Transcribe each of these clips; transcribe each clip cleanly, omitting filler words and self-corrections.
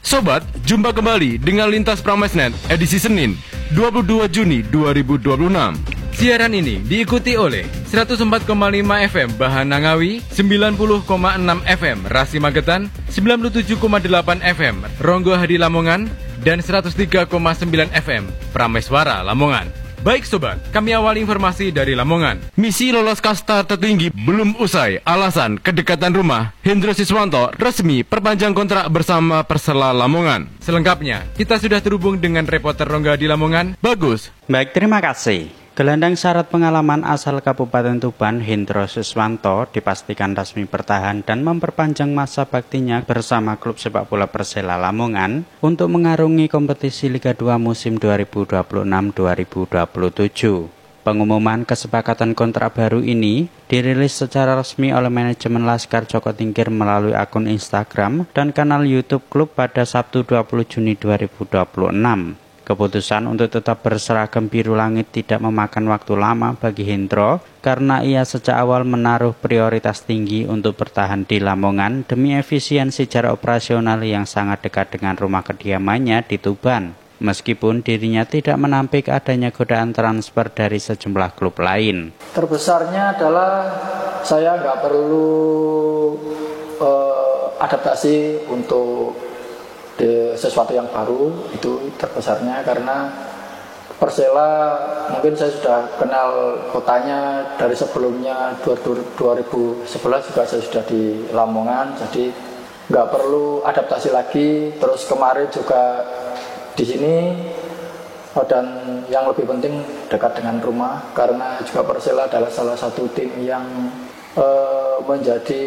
Sobat, jumpa kembali dengan Lintas Pramesnet edisi Senin 22 Juni 2026. Siaran ini diikuti oleh 104,5 FM Bahana Ngawi, 90,6 FM Rasi Magetan, 97,8 FM Ronggo Hadi Lamongan, dan 103,9 FM Prameswara Lamongan. Baik sobat, kami awali informasi dari Lamongan. Misi lolos kasta tertinggi belum usai. Alasan kedekatan rumah, Hendro Siswanto resmi perpanjang kontrak bersama Persela Lamongan. Selengkapnya, kita sudah terhubung dengan reporter Rongga di Lamongan, Bagus. Baik, terima kasih. Gelandang syarat pengalaman asal Kabupaten Tuban, Hendro Siswanto, dipastikan resmi bertahan dan memperpanjang masa baktinya bersama klub sepak bola Persela Lamongan untuk mengarungi kompetisi Liga 2 musim 2026-2027. Pengumuman kesepakatan kontrak baru ini dirilis secara resmi oleh manajemen Laskar Joko Tingkir melalui akun Instagram dan kanal YouTube klub pada Sabtu 20 Juni 2026. Keputusan untuk tetap berseragam biru langit tidak memakan waktu lama bagi Hendro karena ia sejak awal menaruh prioritas tinggi untuk bertahan di Lamongan demi efisiensi jarak operasional yang sangat dekat dengan rumah kediamannya di Tuban. Meskipun dirinya tidak menampik adanya godaan transfer dari sejumlah klub lain. Terbesarnya adalah saya nggak perlu adaptasi untuk sesuatu yang baru, itu terbesarnya karena Persela mungkin saya sudah kenal kotanya dari sebelumnya 2011 juga saya sudah di Lamongan, jadi nggak perlu adaptasi lagi. Terus kemarin juga di sini, dan yang lebih penting dekat dengan rumah karena juga Persela adalah salah satu tim yang menjadi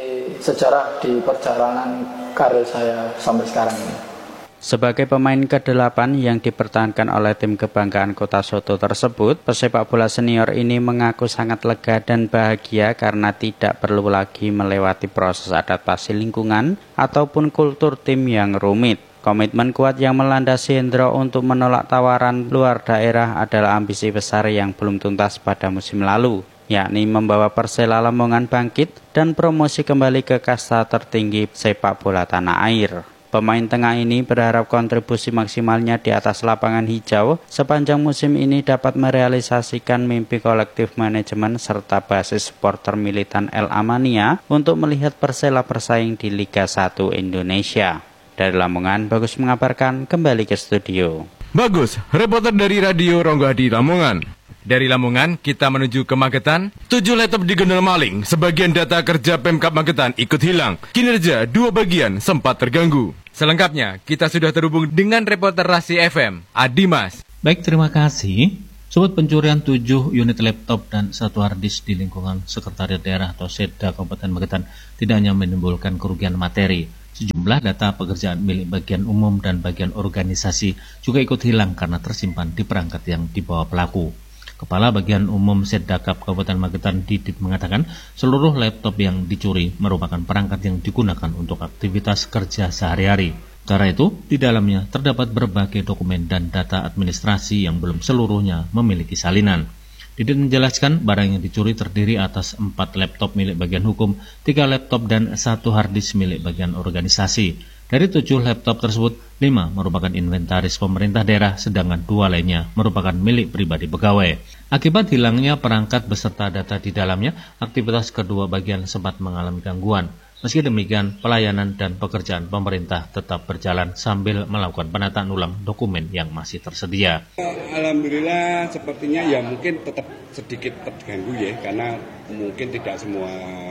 sejarah di perjalanan karir saya sampai sekarang ini. Sebagai pemain ke-8 yang dipertahankan oleh tim kebanggaan Kota Soto tersebut, pesepak bola senior ini mengaku sangat lega dan bahagia karena tidak perlu lagi melewati proses adaptasi lingkungan ataupun kultur tim yang rumit. Komitmen kuat yang melandasi Hendro untuk menolak tawaran luar daerah adalah ambisi besar yang belum tuntas pada musim lalu, yakni membawa Persela Lamongan bangkit dan promosi kembali ke kasta tertinggi sepak bola tanah air. Pemain tengah ini berharap kontribusi maksimalnya di atas lapangan hijau sepanjang musim ini dapat merealisasikan mimpi kolektif manajemen serta basis supporter militan El Amania untuk melihat Persela bersaing di Liga 1 Indonesia. Dari Lamongan, Bagus mengabarkan, kembali ke studio. Bagus, reporter dari Radio Ronggo Hadi Lamongan. Dari Lamongan, kita menuju ke Magetan. 7 laptop digendal maling. Sebagian data kerja Pemkab Magetan ikut hilang. Kinerja 2 bagian sempat terganggu. Selengkapnya, kita sudah terhubung dengan reporter Rasi FM, Adimas. Baik, terima kasih. Sobat, pencurian 7 unit laptop dan 1 harddisk di lingkungan Sekretariat Daerah atau Setda Kabupaten Magetan tidak hanya menimbulkan kerugian materi. Sejumlah data pekerjaan milik bagian umum dan bagian organisasi juga ikut hilang karena tersimpan di perangkat yang dibawa pelaku. Kepala Bagian Umum Setdakap Kabupaten Magetan Didit mengatakan seluruh laptop yang dicuri merupakan perangkat yang digunakan untuk aktivitas kerja sehari-hari. Karena itu, di dalamnya terdapat berbagai dokumen dan data administrasi yang belum seluruhnya memiliki salinan. Didit menjelaskan barang yang dicuri terdiri atas 4 laptop milik bagian hukum, 3 laptop dan 1 harddisk milik bagian organisasi. Dari 7 laptop tersebut, 5 merupakan inventaris pemerintah daerah, sedangkan 2 lainnya merupakan milik pribadi pegawai. Akibat hilangnya perangkat beserta data di dalamnya, aktivitas kedua bagian sempat mengalami gangguan. Meski demikian, pelayanan dan pekerjaan pemerintah tetap berjalan sambil melakukan penataan ulang dokumen yang masih tersedia. Alhamdulillah, sepertinya ya mungkin tetap sedikit terganggu ya, karena mungkin tidak semua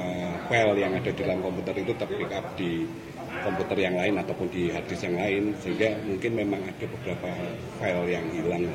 file yang ada di dalam komputer itu ter-backup di komputer yang lain ataupun di harddisk yang lain, sehingga mungkin memang ada beberapa file yang hilang.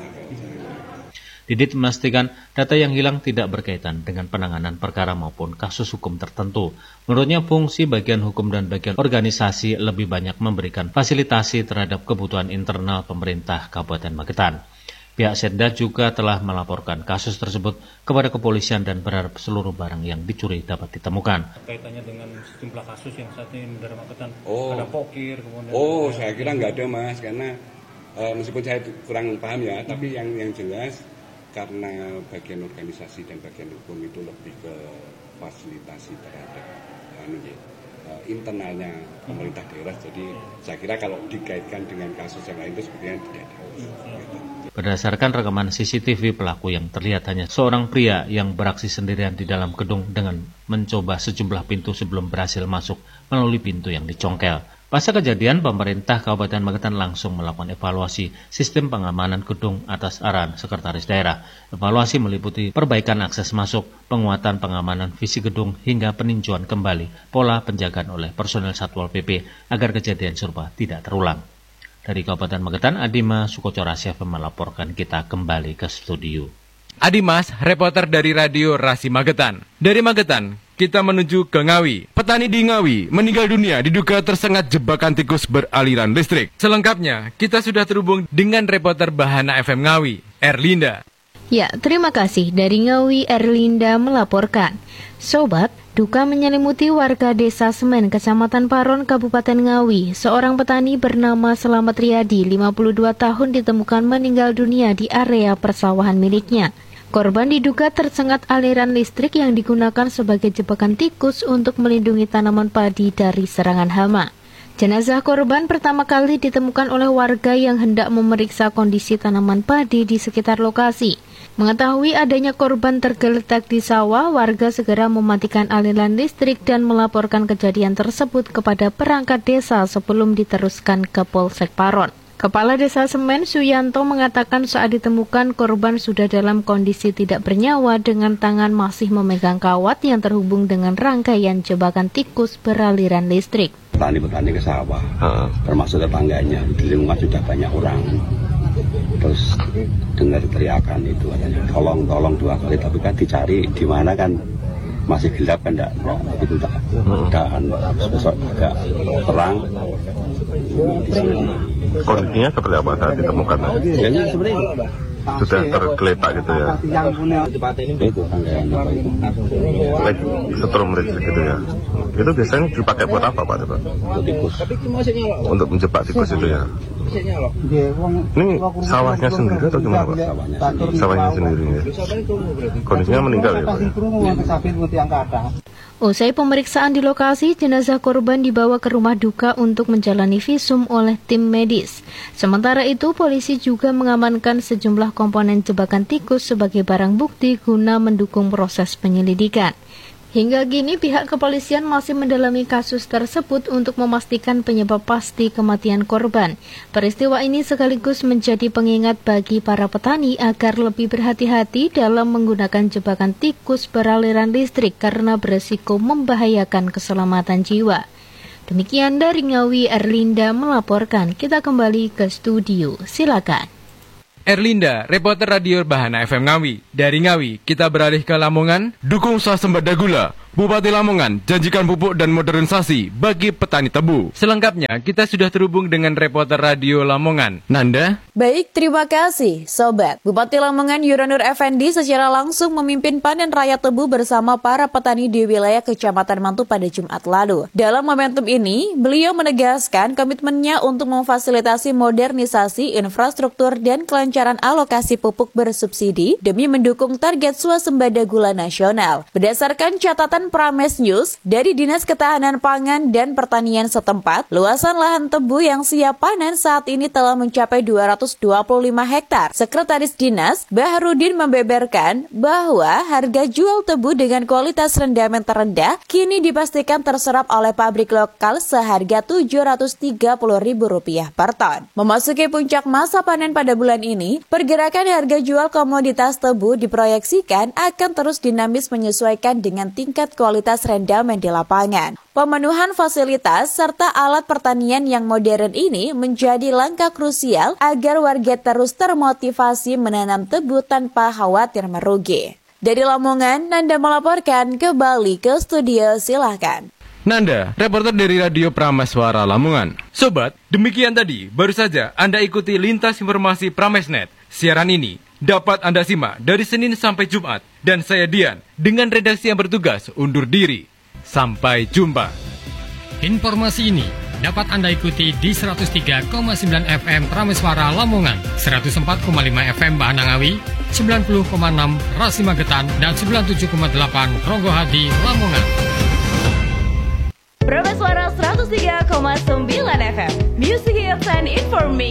Didit memastikan data yang hilang tidak berkaitan dengan penanganan perkara maupun kasus hukum tertentu. Menurutnya fungsi bagian hukum dan bagian organisasi lebih banyak memberikan fasilitasi terhadap kebutuhan internal pemerintah Kabupaten Magetan. Pihak Setda juga telah melaporkan kasus tersebut kepada kepolisian dan berharap seluruh barang yang dicuri dapat ditemukan. Kaitannya dengan sejumlah kasus yang saat ini di Magetan, ada pokir, kemudian... Saya kira nggak ada Mas, karena meskipun saya kurang paham ya, tapi yang jelas karena bagian organisasi dan bagian hukum itu lebih ke fasilitasi terhadap internalnya pemerintah daerah. Jadi saya kira kalau dikaitkan dengan kasus yang lain itu sebenarnya tidak ada. Berdasarkan rekaman CCTV, pelaku yang terlihat hanya seorang pria yang beraksi sendirian di dalam gedung dengan mencoba sejumlah pintu sebelum berhasil masuk melalui pintu yang dicongkel. Pasca kejadian, pemerintah Kabupaten Magetan langsung melakukan evaluasi sistem pengamanan gedung atas arahan Sekretaris Daerah. Evaluasi meliputi perbaikan akses masuk, penguatan pengamanan visi gedung, hingga peninjauan kembali pola penjagaan oleh personel Satpol PP agar kejadian serupa tidak terulang. Dari Kabupaten Magetan, Adima Sukocorasya melaporkan. Kita kembali ke studio. Adimas, reporter dari Radio Rasi Magetan. Dari Magetan, kita menuju ke Ngawi. Petani di Ngawi meninggal dunia diduga tersengat jebakan tikus beraliran listrik. Selengkapnya, kita sudah terhubung dengan reporter Bahana FM Ngawi, Erlinda. Ya, terima kasih. Dari Ngawi, Erlinda melaporkan. Sobat, duka menyelimuti warga Desa Semen, Kecamatan Paron, Kabupaten Ngawi. Seorang petani bernama Selamat Riyadi, 52 tahun, ditemukan meninggal dunia di area persawahan miliknya. Korban diduga tersengat aliran listrik yang digunakan sebagai jebakan tikus untuk melindungi tanaman padi dari serangan hama. Jenazah korban pertama kali ditemukan oleh warga yang hendak memeriksa kondisi tanaman padi di sekitar lokasi. Mengetahui adanya korban tergeletak di sawah, warga segera mematikan aliran listrik dan melaporkan kejadian tersebut kepada perangkat desa sebelum diteruskan ke Polsek Paron. Kepala Desa Semen, Suyanto, mengatakan saat ditemukan korban sudah dalam kondisi tidak bernyawa dengan tangan masih memegang kawat yang terhubung dengan rangkaian jebakan tikus beraliran listrik. Petani ke sawah, termasuk tetangganya, di lingkungan sudah banyak orang. Terus dengar teriakan itu, katanya tolong 2 kali, tapi kan dicari di mana kan masih gelap kan, itu besok agak terang di sini. Kondisinya seperti apa saat ditemukan? Ya, sebenarnya sudah tergeletak gitu ya. Itu tanggaannya apa itu? Setrum listrik gitu ya. Itu biasanya dipakai buat apa Pak? Untuk tikus. Untuk menjebak tikus itu ya. Ini sawahnya sendiri atau gimana Pak? Sawahnya sendiri ya. Kondisinya meninggal ya Pak? Usai pemeriksaan di lokasi, jenazah korban dibawa ke rumah duka untuk menjalani visum oleh tim medis. Sementara itu, polisi juga mengamankan sejumlah komponen jebakan tikus sebagai barang bukti guna mendukung proses penyelidikan. Hingga kini pihak kepolisian masih mendalami kasus tersebut untuk memastikan penyebab pasti kematian korban. Peristiwa ini sekaligus menjadi pengingat bagi para petani agar lebih berhati-hati dalam menggunakan jebakan tikus beraliran listrik karena beresiko membahayakan keselamatan jiwa. Demikian dari Ngawi, Erlinda melaporkan. Kita kembali ke studio. Silakan. Erlinda, reporter Radio Bahana FM Ngawi. Dari Ngawi, kita beralih ke Lamongan. Dukung swasembada gula. Bupati Lamongan janjikan pupuk dan modernisasi bagi petani tebu. Selengkapnya, kita sudah terhubung dengan reporter Radio Lamongan, Nanda. Baik, terima kasih, Sobat. Bupati Lamongan Yuranur Effendi secara langsung memimpin panen raya tebu bersama para petani di wilayah Kecamatan Mantu pada Jumat lalu. Dalam momentum ini, beliau menegaskan komitmennya untuk memfasilitasi modernisasi infrastruktur dan kelancaran alokasi pupuk bersubsidi demi mendukung target swasembada gula nasional. Berdasarkan catatan Prames News dari Dinas Ketahanan Pangan dan Pertanian setempat, luasan lahan tebu yang siap panen saat ini telah mencapai 225 hektar. Sekretaris Dinas Baharudin membeberkan bahwa harga jual tebu dengan kualitas rendamen terendah kini dipastikan terserap oleh pabrik lokal seharga Rp730.000 per ton. Memasuki puncak masa panen pada bulan ini, pergerakan harga jual komoditas tebu diproyeksikan akan terus dinamis menyesuaikan dengan tingkat kualitas rendamen di lapangan. Pemenuhan fasilitas serta alat pertanian yang modern ini menjadi langkah krusial agar warga terus termotivasi menanam tebu tanpa khawatir merugi. Dari Lamongan, Nanda melaporkan. Kembali ke studio, silakan. Nanda, reporter dari Radio Prameswara Lamongan. Sobat, demikian tadi baru saja Anda ikuti lintas informasi Pramesnet. Siaran ini dapat Anda simak dari Senin sampai Jumat. Dan saya Dian, dengan redaksi yang bertugas undur diri. Sampai jumpa. Informasi ini dapat Anda ikuti di 103,9 FM Prameswara Lamongan, 104,5 FM Bahana Ngawi, 90,6 Rasi Magetan, dan 97,8 Ronggohadi Lamongan. Prameswara 103,9 FM. Music Hits and Information.